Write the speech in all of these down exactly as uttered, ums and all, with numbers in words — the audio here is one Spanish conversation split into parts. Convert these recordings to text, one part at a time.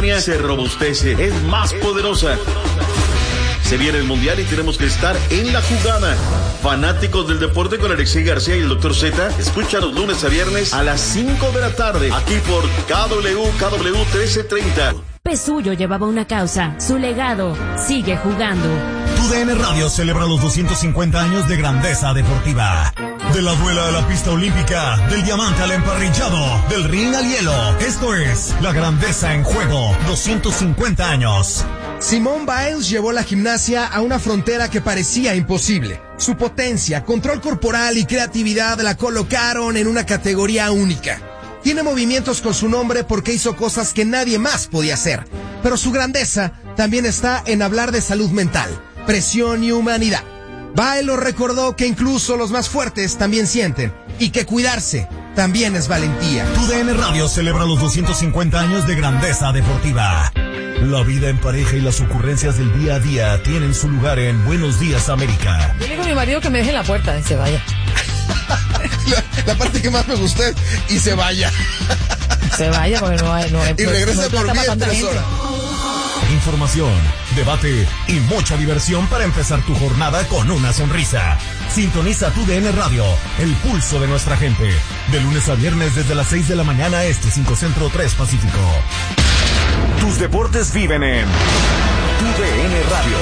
Alemania se robustece, es más poderosa. Se viene el Mundial y tenemos que estar en la jugada. Fanáticos del deporte con Alexis García y el doctor Z, escucha los lunes a viernes a las cinco de la tarde, aquí por K W, K W trece treinta. Pesullo llevaba una causa, su legado sigue jugando. Tu D N Radio celebra los doscientos cincuenta años de grandeza deportiva. De la duela a la pista olímpica, del diamante al emparrillado, del ring al hielo. Esto es La Grandeza en Juego, doscientos cincuenta años. Simone Biles llevó la gimnasia a una frontera que parecía imposible. Su potencia, control corporal y creatividad la colocaron en una categoría única. Tiene movimientos con su nombre porque hizo cosas que nadie más podía hacer. Pero su grandeza también está en hablar de salud mental, presión y humanidad. Biles recordó que incluso los más fuertes también sienten y que cuidarse también es valentía. Tu D N Radio celebra los doscientos cincuenta años de grandeza deportiva. La vida en pareja y las ocurrencias del día a día tienen su lugar en Buenos Días América. Yo le digo a mi marido que me deje en la puerta y se vaya. la, la parte que más me gustó es y se vaya. Se vaya porque no hay... No hay y regrese no por mí en tres horas. Información, debate y mucha diversión para empezar tu jornada con una sonrisa. Sintoniza tu D N Radio, el pulso de nuestra gente. De lunes a viernes desde las seis de la mañana este, cinco Centro, tres Pacífico. Tus deportes viven en tu D N Radio.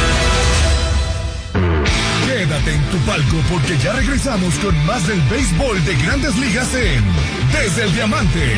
Quédate en tu palco porque ya regresamos con más del béisbol de Grandes Ligas en Desde el Diamante.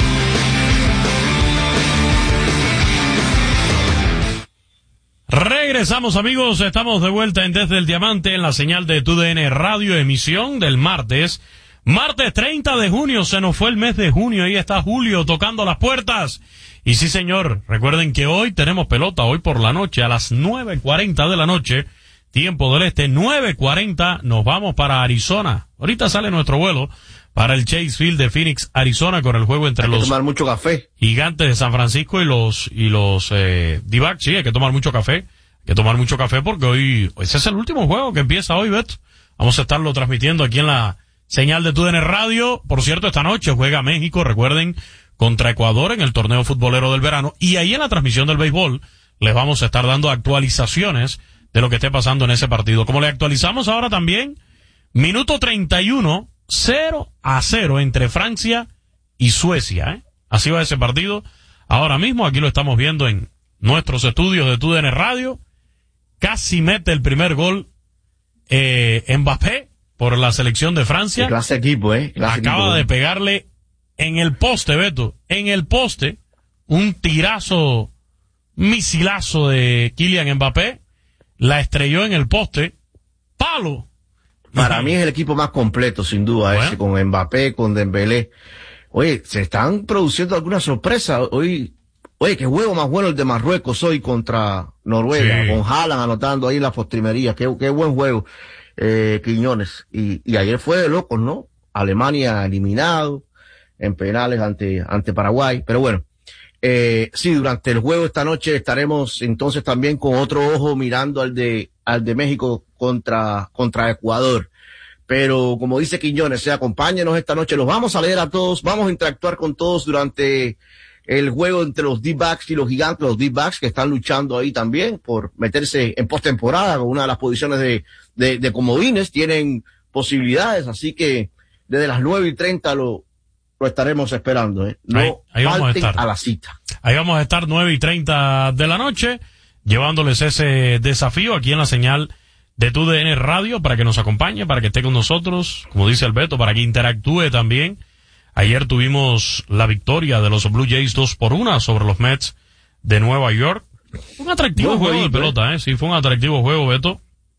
Regresamos, amigos, estamos de vuelta en Desde el Diamante en la señal de tu D N Radio, emisión del martes. Martes treinta de junio, se nos fue el mes de junio, ahí está julio tocando las puertas. Y sí, señor, recuerden que hoy tenemos pelota, hoy por la noche, a las nueve cuarenta de la noche, tiempo del este, nueve cuarenta, nos vamos para Arizona. Ahorita sale nuestro vuelo para el Chase Field de Phoenix, Arizona, con el juego entre hay los... que tomar mucho café. Gigantes de San Francisco y los, y los, eh, D-backs. Sí, hay que tomar mucho café, hay que tomar mucho café porque hoy, ese es el último juego que empieza hoy, Beto. Vamos a estarlo transmitiendo aquí en la señal de tu D N Radio. Por cierto, esta noche juega México, recuerden, contra Ecuador en el torneo futbolero del verano. Y ahí en la transmisión del béisbol les vamos a estar dando actualizaciones de lo que esté pasando en ese partido. Como le actualizamos ahora también, minuto treinta y uno, cero a cero entre Francia y Suecia, ¿eh? Así va ese partido. Ahora mismo aquí lo estamos viendo en nuestros estudios de tu D N Radio. Casi mete el primer gol eh, Mbappé por la selección de Francia. Qué clase equipo, ¿eh? Clase Acaba equipo, de ¿eh? pegarle en el poste, Beto, en el poste, un tirazo, misilazo de Kylian Mbappé, la estrelló en el poste, palo. Para mí es el equipo más completo, sin duda, bueno. Ese, con Mbappé, con Dembélé. Oye, se están produciendo algunas sorpresas. Hoy, oye, qué juego más bueno el de Marruecos hoy contra Noruega, sí. Con Haaland anotando ahí la postrimería. Qué, qué buen juego, eh, Quiñones. Y, y ayer fue de locos, ¿no? Alemania eliminado en penales ante, ante Paraguay. Pero bueno, eh, sí, durante el juego esta noche estaremos entonces también con otro ojo mirando al de, al de México contra, contra Ecuador. Pero como dice Quiñones, eh, acompáñenos esta noche, los vamos a leer a todos, vamos a interactuar con todos durante el juego entre los D-backs y los Gigantes, los D-backs que están luchando ahí también por meterse en postemporada con una de las posiciones de, de, de comodines, tienen posibilidades, así que desde las nueve y treinta lo, lo estaremos esperando, eh. No ahí, ahí vamos falten a, estar. a la cita. Ahí vamos a estar nueve y treinta de la noche, llevándoles ese desafío aquí en la señal de tu D N Radio para que nos acompañe, para que esté con nosotros, como dice Alberto, para que interactúe también. Ayer tuvimos la victoria de los Blue Jays dos por una sobre los Mets de Nueva York. Un atractivo Buen juego jueguito, de pelota, eh. Sí, fue un atractivo juego, Beto.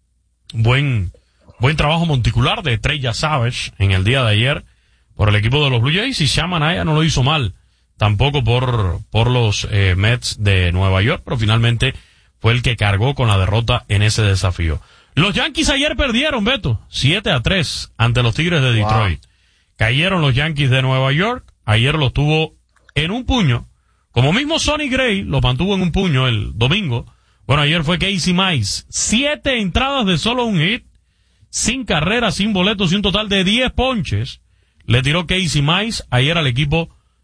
Buen, buen trabajo monticular de Estrella Savage en el día de ayer por el equipo de los Blue Jays, y Sean Manaea no lo hizo mal tampoco por, por los eh, Mets de Nueva York, pero finalmente fue el que cargó con la derrota en ese desafío. Los Yankees ayer perdieron, Beto, siete a tres ante los Tigres de Detroit. Wow. Cayeron los Yankees de Nueva York, ayer los tuvo en un puño, como mismo Sonny Gray los mantuvo en un puño el domingo. Bueno, ayer fue Casey Mize, siete entradas de solo un hit, sin carreras, sin boletos y un total de diez ponches. Le tiró Casey Mize ayer al equipo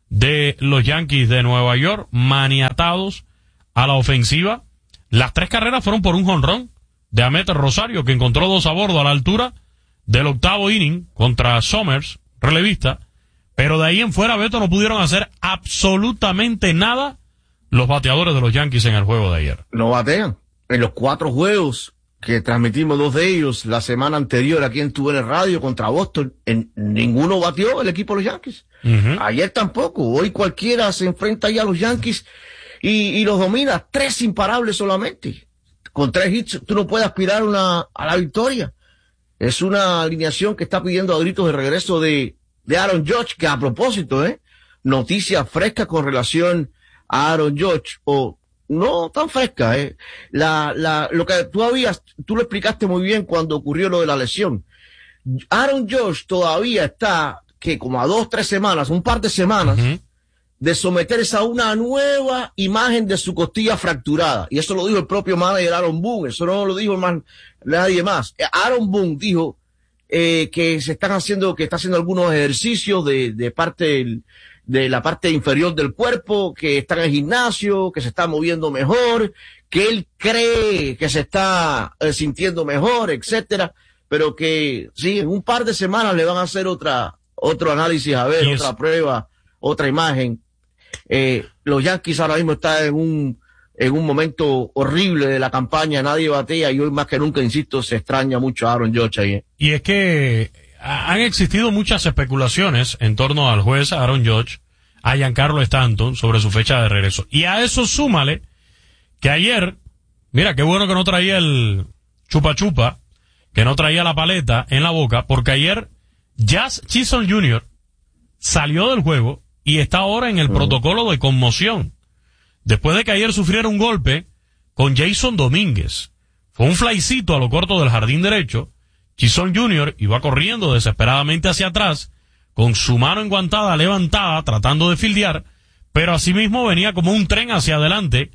de los Yankees de Nueva York, maniatados a la ofensiva. Las tres carreras fueron por un jonrón de Amed Rosario, que encontró dos a bordo a la altura del octavo inning contra Somers, relevista. Pero de ahí en fuera, Beto, no pudieron hacer absolutamente nada los bateadores de los Yankees en el juego de ayer. No batean. En los cuatro juegos que transmitimos, dos de ellos la semana anterior aquí en tu radio contra Boston, en ninguno batió el equipo de los Yankees. Uh-huh. Ayer tampoco. Hoy cualquiera se enfrenta ya a los Yankees y, y los domina. Tres imparables solamente. Con tres hits tú no puedes aspirar una, a la victoria. Es una alineación que está pidiendo a gritos de regreso de, de Aaron Judge, que a propósito, eh, noticia fresca con relación a Aaron Judge, o no tan fresca, eh. La, la, lo que tú habías, tú lo explicaste muy bien cuando ocurrió lo de la lesión. Aaron Judge todavía está, que como a dos, tres semanas, un par de semanas, uh-huh. de someterse a una nueva imagen de su costilla fracturada. Y eso lo dijo el propio manager Aaron Boone, eso no lo dijo más nadie más. Aaron Boone dijo eh, que se están haciendo, que está haciendo algunos ejercicios de, de parte del, de la parte inferior del cuerpo, que está en el gimnasio, que se está moviendo mejor, que él cree que se está eh, sintiendo mejor, etcétera, pero que sí, en un par de semanas le van a hacer otra, otro análisis, a ver, yes. otra prueba, otra imagen. Eh, los Yankees ahora mismo están en un, en un momento horrible de la campaña, nadie batea, y hoy más que nunca, insisto, se extraña mucho a Aaron Judge ahí. Y es que han existido muchas especulaciones en torno al juez Aaron Judge, a Giancarlo Stanton, sobre su fecha de regreso. Y a eso súmale que ayer, mira, qué bueno que no traía el chupa chupa, que no traía la paleta en la boca, porque ayer Jazz Chisholm junior salió del juego y está ahora en el uh-huh. protocolo de conmoción, después de que ayer sufriera un golpe con Jason Domínguez. Fue un flycito a lo corto del jardín derecho. Chisholm junior iba corriendo desesperadamente hacia atrás, con su mano enguantada levantada, tratando de fildear, pero asimismo venía como un tren hacia adelante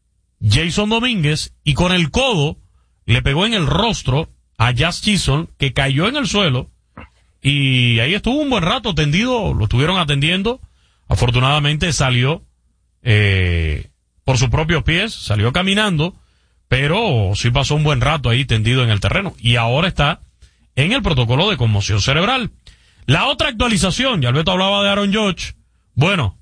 Jason Domínguez, y con el codo le pegó en el rostro a Jazz Chisholm, que cayó en el suelo, y ahí estuvo un buen rato tendido, lo estuvieron atendiendo. Afortunadamente salió eh, por sus propios pies, salió caminando, pero sí pasó un buen rato ahí tendido en el terreno, y ahora está en el protocolo de conmoción cerebral. La otra actualización, ya Alberto hablaba de Aaron Judge, bueno,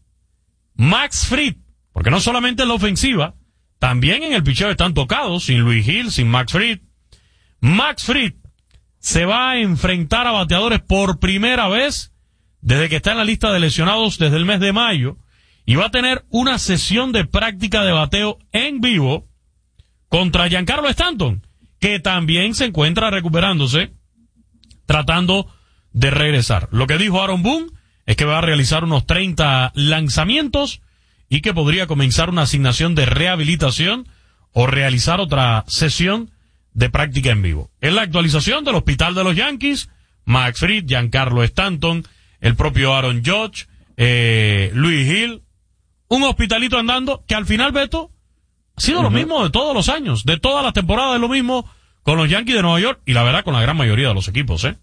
Max Fried, porque no solamente en la ofensiva, también en el picheo están tocados, sin Luis Gil, sin Max Fried. Max Fried se va a enfrentar a bateadores por primera vez desde que está en la lista de lesionados desde el mes de mayo, y va a tener una sesión de práctica de bateo en vivo contra Giancarlo Stanton, que también se encuentra recuperándose, tratando de regresar. Lo que dijo Aaron Boone es que va a realizar unos treinta lanzamientos y que podría comenzar una asignación de rehabilitación o realizar otra sesión de práctica en vivo. En la actualización del hospital de los Yankees, Max Fried, Giancarlo Stanton, el propio Aaron Judge, eh, Luis Gil, un hospitalito andando que al final, Beto, ha sido uh-huh. lo mismo de todos los años, de todas las temporadas, es lo mismo con los Yankees de Nueva York y la verdad con la gran mayoría de los equipos, ¿eh?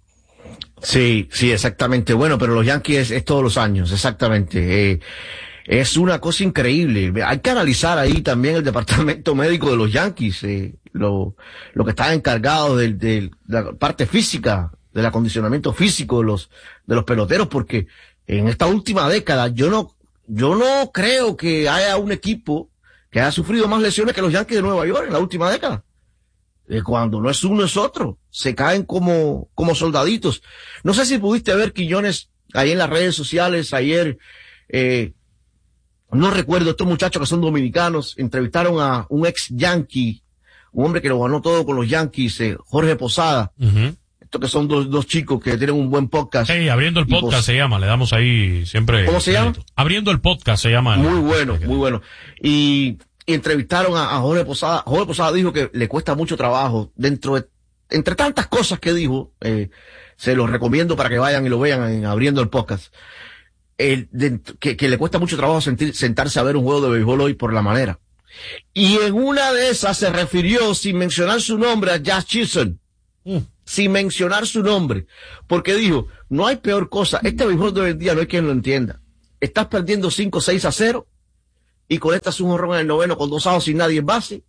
Sí, sí, exactamente. Bueno, pero los Yankees es, es todos los años, exactamente. Eh, es una cosa increíble. Hay que analizar ahí también el departamento médico de los Yankees, eh, lo, lo que está encargado de, de la parte física, del acondicionamiento físico de los, de los peloteros, porque en esta última década yo no, yo no creo que haya un equipo que haya sufrido más lesiones que los Yankees de Nueva York en la última década. Eh, cuando no es uno es otro, se caen como, como soldaditos. No sé si pudiste ver, Quiñones, ahí en las redes sociales ayer, eh, no recuerdo, estos muchachos que son dominicanos, entrevistaron a un ex Yankee, un hombre que lo ganó todo con los Yankees, eh, Jorge Posada. Uh-huh. Estos que son dos, dos chicos que tienen un buen podcast. Sí, Abriendo el Podcast Pos- se llama, le damos ahí siempre. ¿Cómo se llama? Abriendo el Podcast se llama. Muy bueno, muy bueno. Y, y entrevistaron a, a Jorge Posada. Jorge Posada dijo que le cuesta mucho trabajo dentro de, entre tantas cosas que dijo, eh, se los recomiendo para que vayan y lo vean en Abriendo el Podcast. El, de, que, que le cuesta mucho trabajo sentir, sentarse a ver un juego de béisbol hoy por la manera. Y en una de esas se refirió, sin mencionar su nombre, a Jazz Chisholm. Mm. Sin mencionar su nombre. Porque dijo, no hay peor cosa. Este béisbol de hoy en día no hay quien lo entienda. estás perdiendo cinco seis a cero y conectas un jonrón en el noveno con dos outs sin nadie en base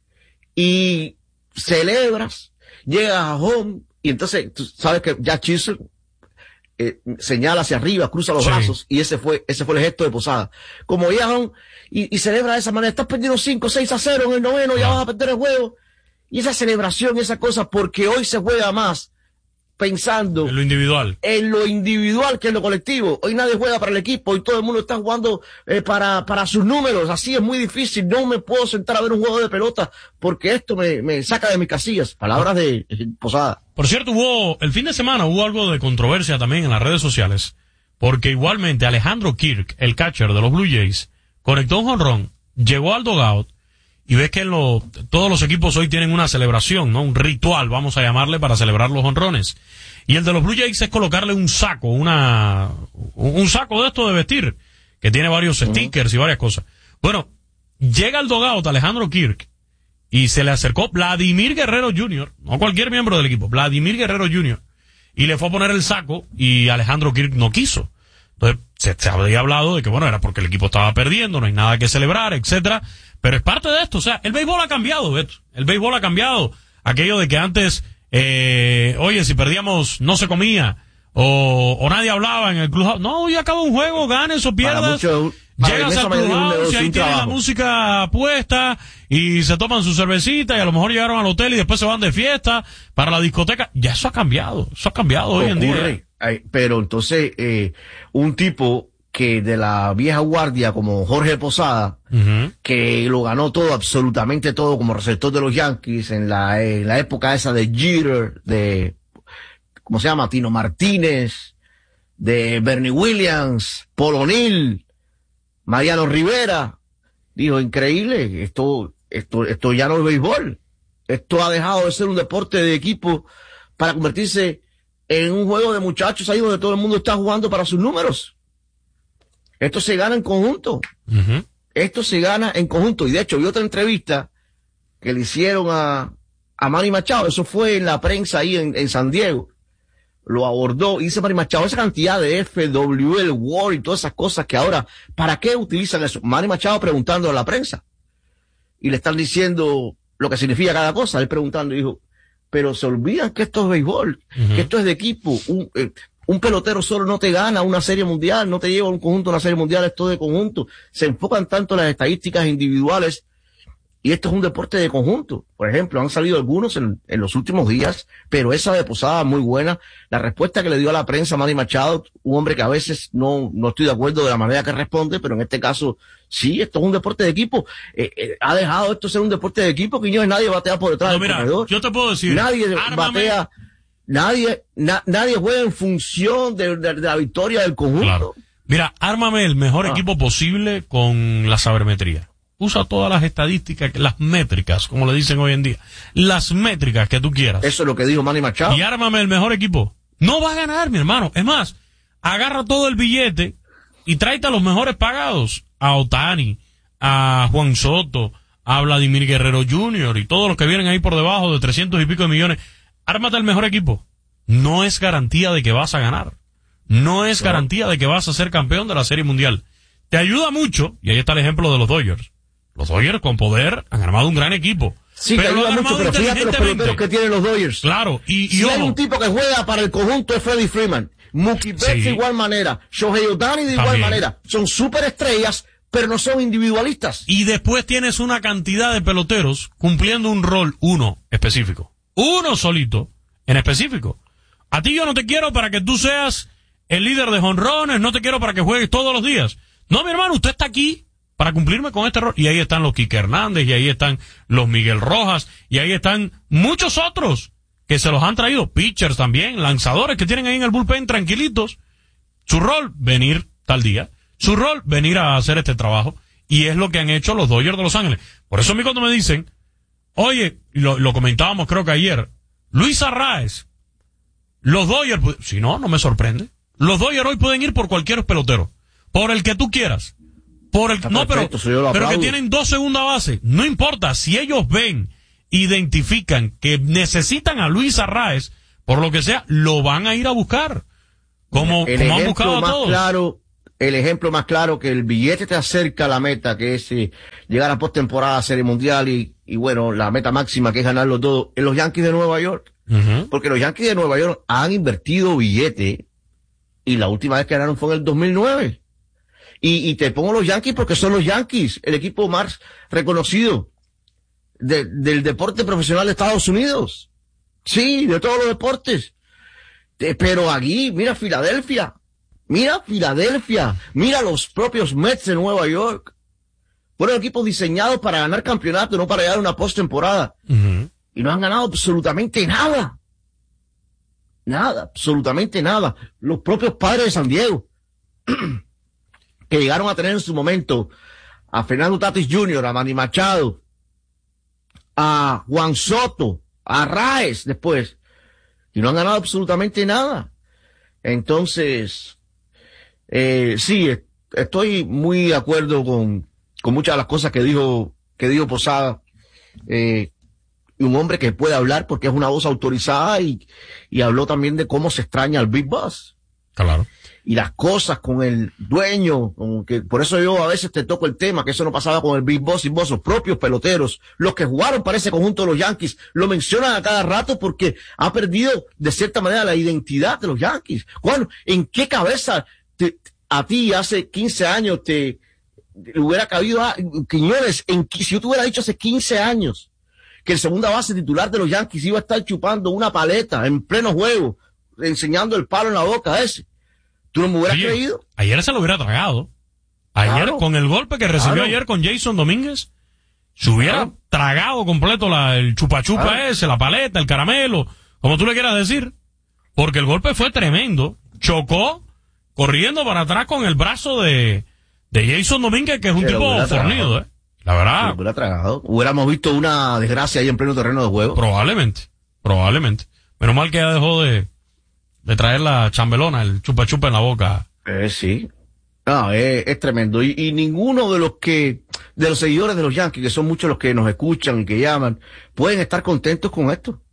y celebras, llegas a home y entonces tú sabes que ya Chisholm eh, señala hacia arriba, cruza los sí. brazos y ese fue ese fue el gesto de Posada. Como ya home y, y celebra de esa manera, estás perdiendo cinco seis a cero en el noveno, ya vas a perder el juego. Y esa celebración, esa cosa, porque hoy se juega más pensando en lo individual, en lo individual que en lo colectivo. Hoy nadie juega para el equipo y todo el mundo está jugando eh, para para sus números. Así es muy difícil. No me puedo sentar a ver un juego de pelota porque esto me, me saca de mis casillas. Palabras de eh, Posada. Por cierto, hubo el fin de semana hubo algo de controversia también en las redes sociales porque igualmente Alejandro Kirk, el catcher de los Blue Jays, conectó un jonrón, llegó al dugout. Y ves que en lo, todos los equipos hoy tienen una celebración, ¿no? Un ritual, vamos a llamarle, para celebrar los jonrones. Y el de los Blue Jays es colocarle un saco, una, un saco de esto de vestir, que tiene varios uh-huh. stickers y varias cosas. Bueno, llega al dugout Alejandro Kirk y se le acercó Vladimir Guerrero junior, no cualquier miembro del equipo, Vladimir Guerrero junior, y le fue a poner el saco y Alejandro Kirk no quiso. Entonces, se, se había hablado de que, bueno, era porque el equipo estaba perdiendo, no hay nada que celebrar, etcétera. Pero es parte de esto, o sea, el béisbol ha cambiado, Beto. El béisbol ha cambiado. Aquello de que antes, eh, oye, si perdíamos, no se comía, o, o nadie hablaba en el clubhouse. No, hoy acaba un juego, ganes o pierdas. Llegas al clubhouse y ahí tienen la música puesta, y se toman su cervecita, y a lo mejor llegaron al hotel y después se van de fiesta para la discoteca. Ya eso ha cambiado, eso ha cambiado hoy en día. Ay, pero entonces, eh, un tipo que de la vieja guardia como Jorge Posada, uh-huh. que lo ganó todo, absolutamente todo, como receptor de los Yankees en la, en la época esa de Jeter, de, ¿cómo se llama? Tino Martínez, de Bernie Williams, Paul O'Neill, Mariano Rivera. Dijo, increíble, esto, esto, esto ya no es béisbol. Esto ha dejado de ser un deporte de equipo para convertirse en un juego de muchachos ahí donde todo el mundo está jugando para sus números. Esto se gana en conjunto. Uh-huh. Esto se gana en conjunto. Y de hecho, vi otra entrevista que le hicieron a, a Manny Machado. Eso fue en la prensa ahí en, en San Diego. Lo abordó y dice Manny Machado, esa cantidad de F, W, el Word y todas esas cosas que ahora, ¿para qué utilizan eso? Manny Machado preguntando a la prensa. Y le están diciendo lo que significa cada cosa. Él preguntando, dijo, pero se olvidan que esto es béisbol, uh-huh. que esto es de equipo. Un, eh, Un pelotero solo no te gana una serie mundial, no te lleva un conjunto a una serie mundial, esto de conjunto. Se enfocan tanto en las estadísticas individuales y esto es un deporte de conjunto. Por ejemplo, han salido algunos en, en los últimos días, pero esa de Posada muy buena. La respuesta que le dio a la prensa Manny Machado, un hombre que a veces no, no estoy de acuerdo de la manera que responde, pero en este caso, sí, esto es un deporte de equipo. Eh, eh, ha dejado esto ser un deporte de equipo, Quiñones, nadie batea por detrás no, del mira, corredor. Yo te puedo decir, nadie ármame. batea. Nadie, na, nadie juega en función de, de, de la victoria del conjunto. Claro. Mira, ármame el mejor ah. equipo posible con la sabermetría. Usa todas las estadísticas, las métricas, como le dicen hoy en día. Las métricas que tú quieras. Eso es lo que dijo Manny Machado. Y ármame el mejor equipo. No va a ganar, mi hermano. Es más, agarra todo el billete y tráete a los mejores pagados. A Ohtani, a Juan Soto, a Vladimir Guerrero junior y todos los que vienen ahí por debajo de trescientos y pico de millones. Ármate el mejor equipo. No es garantía de que vas a ganar. No es claro. garantía de que vas a ser campeón de la Serie Mundial. Te ayuda mucho, y ahí está el ejemplo de los Dodgers. Los Dodgers con poder han armado un gran equipo. Sí, pero te ayuda mucho, pero fíjate los peloteros que tienen los Dodgers. Claro, y, y si ojo, hay un tipo que juega para el conjunto es Freddie Freeman. Mookie Betts sí. de igual manera. Shohei Ohtani de igual También. manera. Son superestrellas, pero no son individualistas. Y después tienes una cantidad de peloteros cumpliendo un rol, uno específico. Uno solito, en específico. A ti yo no te quiero para que tú seas el líder de jonrones, no te quiero para que juegues todos los días. No, mi hermano, usted está aquí para cumplirme con este rol. Y ahí están los Quique Hernández, y ahí están los Miguel Rojas, y ahí están muchos otros que se los han traído, pitchers también, lanzadores que tienen ahí en el bullpen tranquilitos. Su rol, venir tal día. Su rol, venir a hacer este trabajo. Y es lo que han hecho los Dodgers de Los Ángeles. Por eso a mí cuando me dicen, oye, lo, lo comentábamos creo que ayer, Luis Arraez, los Dodgers, si no, no me sorprende. Los Dodgers hoy pueden ir por cualquier pelotero, por el que tú quieras, por el, Está no, perfecto, pero, pero que tienen dos segunda base. No importa, si ellos ven, identifican que necesitan a Luis Arraez, por lo que sea, lo van a ir a buscar. Como, el como han buscado a más todos. Claro, el ejemplo más claro que el billete te acerca a la meta, que es eh, llegar a postemporada, Serie Mundial y, y bueno, la meta máxima que es ganarlo todo en los Yankees de Nueva York. Uh-huh. Porque los Yankees de Nueva York han invertido billete y la última vez que ganaron fue en el dos mil nueve. Y, y te pongo los Yankees porque son los Yankees, el equipo más reconocido de, del deporte profesional de Estados Unidos. Sí, de todos los deportes. De, pero aquí, mira Filadelfia. Mira Filadelfia, mira los propios Mets de Nueva York. Fueron equipos diseñados para ganar campeonato, no para llegar a una postemporada. Uh-huh. Y no han ganado absolutamente nada. Nada, absolutamente nada. Los propios Padres de San Diego, que llegaron a tener en su momento a Fernando Tatis junior, a Manny Machado, a Juan Soto, a Raes después. Y no han ganado absolutamente nada. Entonces... Eh, sí, estoy muy de acuerdo con, con muchas de las cosas que dijo, que dijo Posada. Eh, un hombre que puede hablar porque es una voz autorizada y, y habló también de cómo se extraña al Big Boss. Claro. Y las cosas con el dueño, con que, por eso yo a veces te toco el tema, que eso no pasaba con el Big Boss y vos, los propios peloteros, los que jugaron para ese conjunto de los Yankees, lo mencionan a cada rato porque ha perdido de cierta manera la identidad de los Yankees. ¿Cuándo? ¿En qué cabeza Te, a ti hace quince años te, te hubiera cabido a Quiñones? En, si yo te hubiera dicho hace quince años que el segunda base titular de los Yankees iba a estar chupando una paleta en pleno juego, enseñando el palo en la boca a ese, ¿tú no me hubieras Oye, creído? Ayer se lo hubiera tragado. Ayer, claro, con el golpe que recibió claro. ayer con Jason Domínguez, se hubiera claro. tragado completo la, el chupa chupa claro. ese, la paleta, el caramelo, como tú le quieras decir, porque el golpe fue tremendo, chocó corriendo para atrás con el brazo de, de Jason Domínguez, que es un se tipo fornido, ¿eh? La verdad. Se hubiera tragado. Hubiéramos visto una desgracia ahí en pleno terreno de juego. Probablemente, probablemente. Menos mal que ya dejó de, de traer la chambelona, el chupa chupa en la boca. Eh, sí. No, es, es tremendo. Y, y ninguno de los que, de los seguidores de los Yankees, que son muchos los que nos escuchan y que llaman, pueden estar contentos con esto.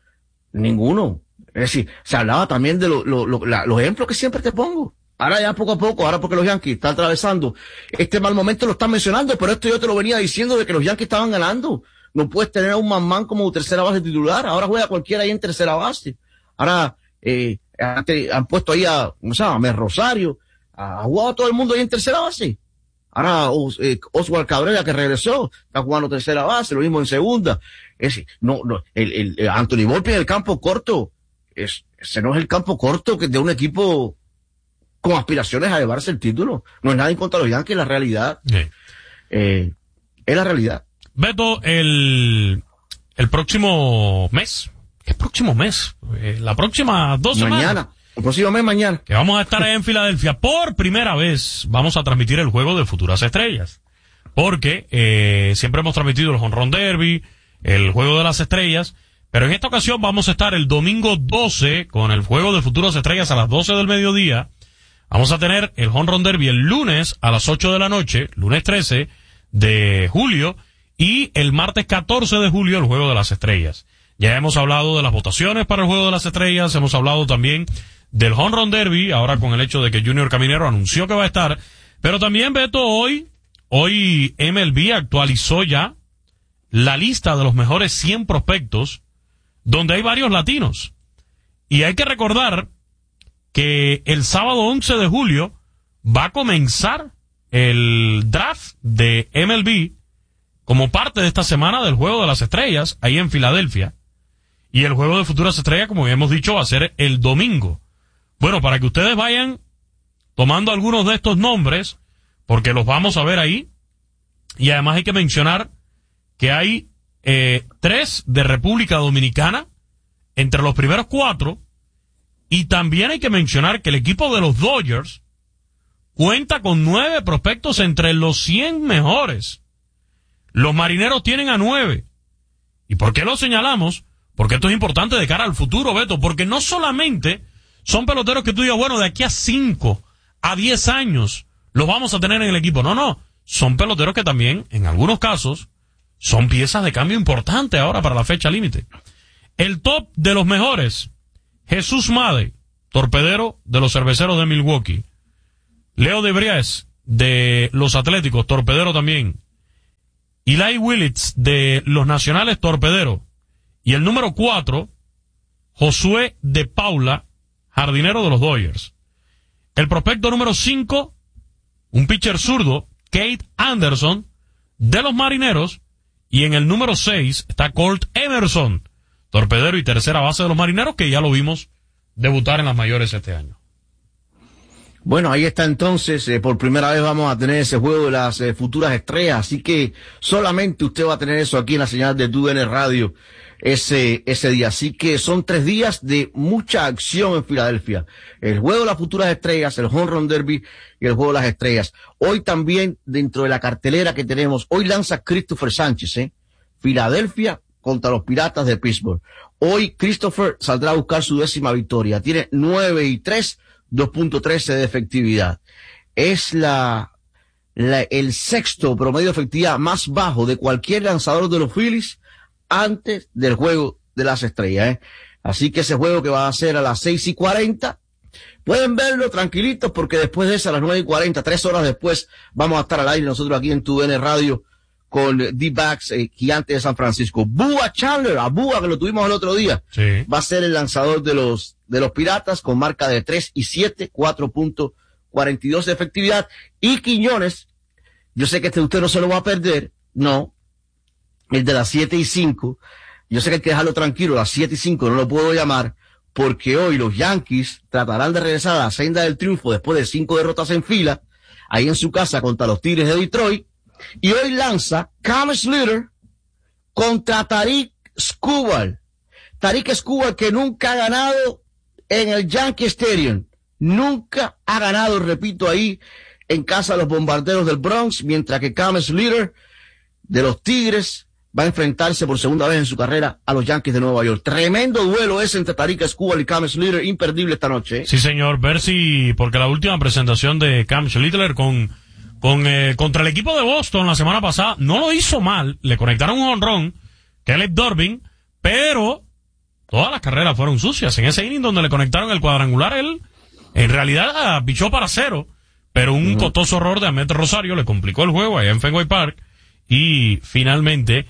Ninguno. Es decir, se hablaba también de lo, lo, lo, la, los ejemplos que siempre te pongo. Ahora ya poco a poco, ahora porque los Yankees están atravesando este mal momento, lo están mencionando, pero esto yo te lo venía diciendo de que los Yankees estaban ganando. No puedes tener a un man-man como tercera base titular. Ahora juega cualquiera ahí en tercera base. Ahora, eh, antes han puesto ahí a, ¿cómo se llama? A Mer Rosario. Ha jugado todo el mundo ahí en tercera base. Ahora, eh, Oswald Cabrera, que regresó, está jugando tercera base, lo mismo en segunda. Es, no, no, el, el, el Anthony Volpe en el campo corto. Es, ese no es el campo corto que de un equipo con aspiraciones a llevarse el título. No es nada en contra de los Yankees, es la realidad. Sí. Eh, es la realidad. Beto, el, el próximo mes, ¿qué próximo mes? Eh, la próxima dos semanas. Mañana, el próximo mes mañana. Que vamos a estar ahí en Filadelfia. Por primera vez vamos a transmitir el juego de Futuras Estrellas. Porque eh, siempre hemos transmitido el Home Run Derby, el juego de las estrellas. Pero en esta ocasión vamos a estar el domingo doce con el juego de Futuras Estrellas a las doce del mediodía. Vamos a tener el Home Run Derby el lunes a las ocho de la noche, lunes trece de julio, y el martes catorce de julio el juego de las estrellas. Ya hemos hablado de las votaciones para el juego de las estrellas, hemos hablado también del Home Run Derby, ahora con el hecho de que Junior Caminero anunció que va a estar. Pero también, Beto, hoy, hoy M L B actualizó ya la lista de los mejores cien prospectos, donde hay varios latinos. Y hay que recordar que el sábado once de julio va a comenzar el draft de M L B como parte de esta semana del Juego de las Estrellas, ahí en Filadelfia. Y el Juego de Futuras Estrellas, como ya hemos dicho, va a ser el domingo. Bueno, para que ustedes vayan tomando algunos de estos nombres, porque los vamos a ver ahí. Y además hay que mencionar que hay Eh, tres de República Dominicana entre los primeros cuatro, y también hay que mencionar que el equipo de los Dodgers cuenta con nueve prospectos entre los cien mejores. Los Marineros tienen a nueve. ¿Y por qué lo señalamos? Porque esto es importante de cara al futuro, Beto, porque no solamente son peloteros que tú digas, bueno, de aquí a cinco, a diez años los vamos a tener en el equipo. No, no, son peloteros que también, en algunos casos, son piezas de cambio importante ahora para la fecha límite. El top de los mejores, Jesús Made, torpedero de los Cerveceros de Milwaukee. Leo de Bries, de los Atléticos, torpedero también. Eli Willits, de los Nacionales, torpedero. Y el número cuatro, Josué de Paula, jardinero de los Dodgers. El prospecto número cinco, un pitcher zurdo, Kate Anderson, de los Marineros. Y en el número seis está Colt Emerson, torpedero y tercera base de los Marineros, que ya lo vimos debutar en las mayores este año. Bueno, ahí está entonces, eh, por primera vez vamos a tener ese juego de las eh, futuras estrellas, así que solamente usted va a tener eso aquí en la señal de T U D N Radio ese ese día. Así que son tres días de mucha acción en Filadelfia. El juego de las futuras estrellas, el Home Run Derby y el juego de las estrellas. Hoy también, dentro de la cartelera que tenemos, hoy lanza Christopher Sánchez, ¿eh? Filadelfia contra los Piratas de Pittsburgh. Hoy Christopher saldrá a buscar su décima victoria. Tiene nueve y tres, dos punto trece de efectividad. Es la, la, el sexto promedio de efectividad más bajo de cualquier lanzador de los Phillies antes del juego de las estrellas, ¿eh? Así que ese juego que va a ser a las seis y cuarenta, pueden verlo tranquilitos porque después de eso, a las nueve y cuarenta, tres horas después, vamos a estar al aire nosotros aquí en T U D N Radio con D-backs, eh, Gigantes de San Francisco. Bua Chandler, a Bua, que lo tuvimos el otro día, sí, va a ser el lanzador de los de los Piratas con marca de tres y siete, cuatro punto cuarenta y dos de efectividad. Y Quiñones, yo sé que este usted no se lo va a perder, no, el de las siete y cinco, yo sé que hay que dejarlo tranquilo, las siete y cinco no lo puedo llamar, porque hoy los Yankees tratarán de regresar a la senda del triunfo después de cinco derrotas en fila, ahí en su casa contra los Tigres de Detroit. Y hoy lanza Cam Slater contra Tarik Skubal. Tarik Skubal, que nunca ha ganado en el Yankee Stadium. Nunca ha ganado, repito, ahí en casa de los Bombarderos del Bronx, mientras que Cam Slater de los Tigres va a enfrentarse por segunda vez en su carrera a los Yankees de Nueva York. Tremendo duelo ese entre Tarik Skubal y Cam Slater, imperdible esta noche, ¿eh? Sí, señor. Ver si, porque la última presentación de Cam Slater con Con, eh, contra el equipo de Boston la semana pasada, no lo hizo mal, le conectaron un honrón, Caleb Durbin, pero todas las carreras fueron sucias. En ese inning donde le conectaron el cuadrangular, él en realidad pichó para cero, pero un uh-huh. costoso error de Ahmed Rosario le complicó el juego allá en Fenway Park, y finalmente,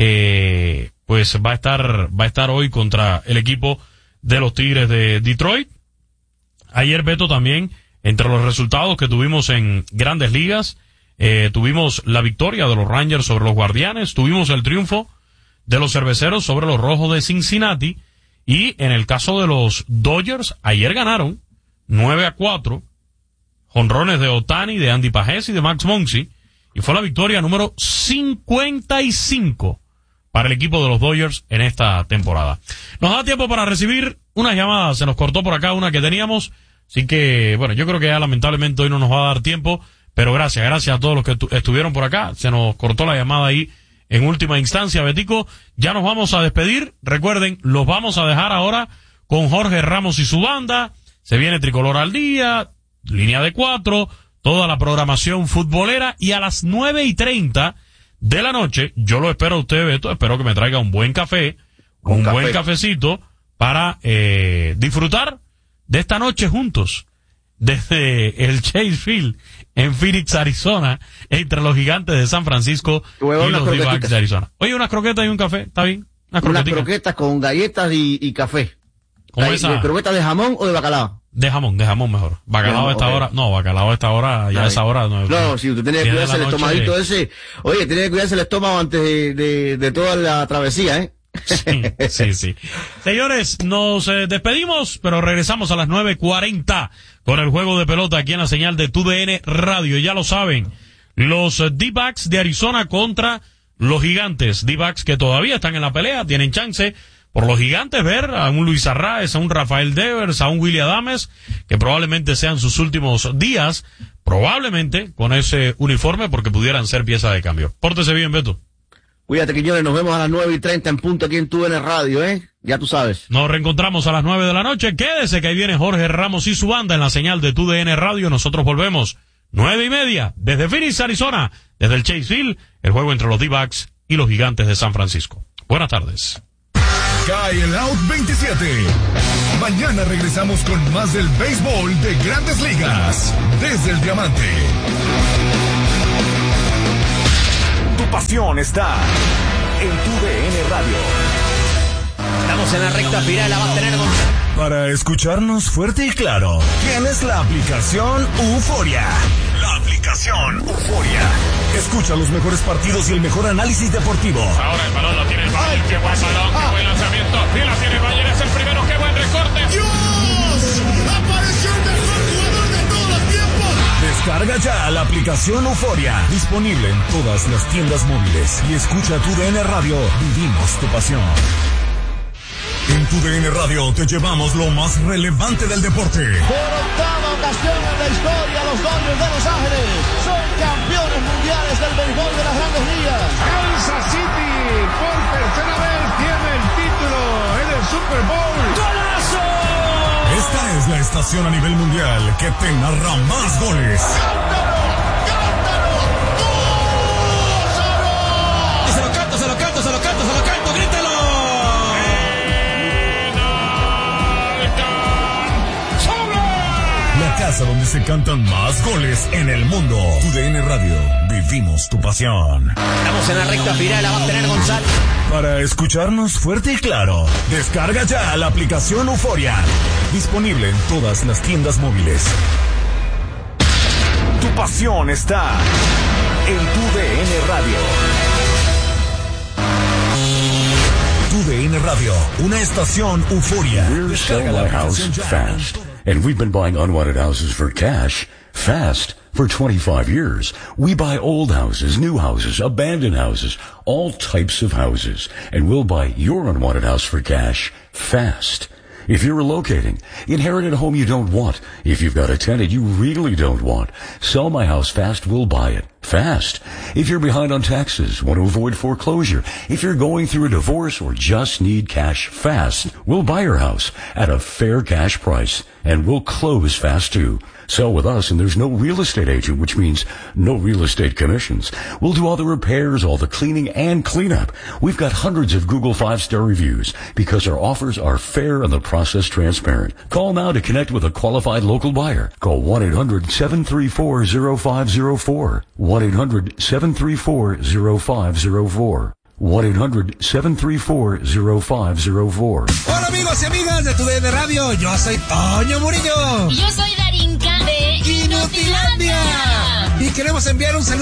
eh, pues va a estar, va a estar hoy contra el equipo de los Tigres de Detroit. Ayer, Beto, también, entre los resultados que tuvimos en Grandes Ligas, eh, tuvimos la victoria de los Rangers sobre los Guardianes, tuvimos el triunfo de los Cerveceros sobre los Rojos de Cincinnati, y en el caso de los Dodgers, ayer ganaron nueve a cuatro, jonrones de Ohtani, de Andy Pages y de Max Muncy, y fue la victoria número cincuenta y cinco para el equipo de los Dodgers en esta temporada. Nos da tiempo para recibir unas llamadas, se nos cortó por acá una que teníamos. Así que, bueno, yo creo que ya lamentablemente hoy no nos va a dar tiempo, pero gracias, gracias a todos los que tu- estuvieron por acá. Se nos cortó la llamada ahí en última instancia, Betico. Ya nos vamos a despedir. Recuerden, los vamos a dejar ahora con Jorge Ramos y su banda. Se viene Tricolor al Día, Línea de Cuatro, toda la programación futbolera, y a las nueve y treinta de la noche, yo lo espero a usted, Beto, espero que me traiga un buen café, un, un café. buen cafecito para eh, disfrutar de esta noche juntos, desde el Chase Field en Phoenix, Arizona, entre los Gigantes de San Francisco y los D-backs de Arizona. Oye, unas croquetas y un café, ¿está bien? Unas, unas croquetas con galletas y, y café. ¿Cómo esa? ¿De croquetas de jamón o de bacalao? De jamón, de jamón mejor. Bacalao a esta okay. hora, no, bacalao a esta hora, ya a esa hora. No, no, si usted tiene que cuidarse el estomaguito de... ese, oye, tiene que cuidarse el estómago antes de, de, de toda la travesía, ¿eh? Sí, sí, sí. Señores, nos eh, despedimos, pero regresamos a las nueve cuarenta con el juego de pelota aquí en la señal de T U D N Radio. Ya lo saben, los D-backs de Arizona contra los Gigantes. D-backs que todavía están en la pelea, tienen chance por los Gigantes ver a un Luis Arraez, a un Rafael Devers, a un Willy Adames, que probablemente sean sus últimos días, probablemente con ese uniforme, porque pudieran ser pieza de cambio. Pórtese bien, Beto. Cuídate, Quiñones, nos vemos a las nueve y treinta en punto aquí en T U D N Radio, ¿eh? Ya tú sabes. Nos reencontramos a las nueve de la noche. Quédese que ahí viene Jorge Ramos y su banda en la señal de T U D N Radio. Nosotros volvemos nueve y media desde Phoenix, Arizona, desde el Chase Field, el juego entre los D-backs y los Gigantes de San Francisco. Buenas tardes. cae el Out veintisiete. Mañana regresamos con más del béisbol de Grandes Ligas desde el Diamante. Tu pasión está en tu D N Radio. Estamos en la recta final, la va a tener Gonzalo. Para escucharnos fuerte y claro, tienes la aplicación Euforia. La aplicación Euforia. Escucha los mejores partidos y el mejor análisis deportivo. Ahora el balón lo tiene el Bayern. Qué buen balón, qué buen lanzamiento. Y la tiene el Bayern, es el primero, qué buen recorte. ¡Dios! ¡Apareció el mejor jugador de todos los tiempos! Descarga ya la aplicación Euforia. Disponible en todas las tiendas móviles. Y escucha tu D N Radio. Vivimos tu pasión. En tu D N Radio te llevamos lo más relevante del deporte. Por octava ocasión en la historia, los Dodgers de Los Ángeles son campeones mundiales del béisbol de las Grandes Ligas. Kansas City por tercera vez tiene el título en el Super Bowl. ¡Golazo! Esta es la estación a nivel mundial que te narra más goles. ¡Cántalo! ¡Cántalo! ¡Gózalo! Y se lo canto, se lo canto, se lo canto, se lo canto, grítalo. La casa donde se cantan más goles en el mundo. Tu D N Radio. Vivimos tu pasión. Estamos en la recta final, la va a tener Gonzalo. Para escucharnos fuerte y claro, descarga ya la aplicación Euforia. Disponible en todas las tiendas móviles. Tu pasión está en tu D N Radio. Tu D N Radio, una estación Euforia. We're selling our house fast. And we've been buying unwanted houses for cash fast for twenty-five years. We buy old houses, new houses, abandoned houses, all types of houses. And we'll buy your unwanted house for cash fast. If you're relocating, inherit a home you don't want. If you've got a tenant you really don't want, sell my house fast, we'll buy it fast. If you're behind on taxes, want to avoid foreclosure, if you're going through a divorce or just need cash fast, we'll buy your house at a fair cash price and we'll close fast too. Sell with us and there's no real estate agent, which means no real estate commissions. We'll do all the repairs, all the cleaning and cleanup. We've got hundreds of Google five-star reviews because our offers are fair and the process transparent. Call now to connect with a qualified local buyer. Call one eight hundred seven three four zero five zero four. one eight hundred seven three four zero five zero four. one eight hundred seven three four zero five zero four. Hola amigos y amigas de tu D N Radio, yo soy Toño Murillo. Y yo soy Darinka de Inutilandia. Y queremos enviar un saludo